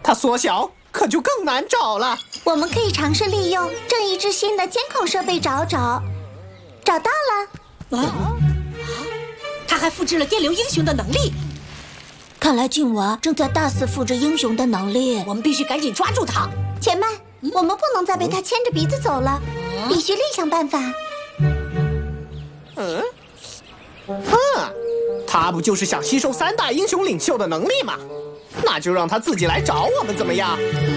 它缩小可就更难找了。 我们可以尝试利用正义之心的监控设备找找。找到了！ 他还复制了电流英雄的能力。 看来静娃正在大肆复制英雄的能力。 我们必须赶紧抓住他。 且慢，我们不能再被他牵着鼻子走了，必须另想办法。 他不就是想吸收3大英雄领袖的能力吗？那就让他自己来找我们怎么样？